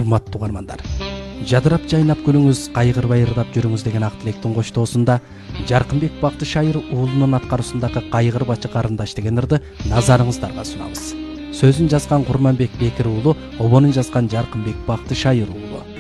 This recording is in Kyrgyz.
урматтуу угармандар. Жадырап жайнап күлүңүз, кайгырбай ырдап жүрүңүз деген ак тилектин коштоосунда Жаркынбек Бактышайыр уулунун аткаруусундагы Кайгырбачы карындаш деген ырды назарыңыздарга сунабыз. Сөзүн жазган Курманбек Бекир уулу, обонун жазган Жаркынбек Бактышайыр уулу.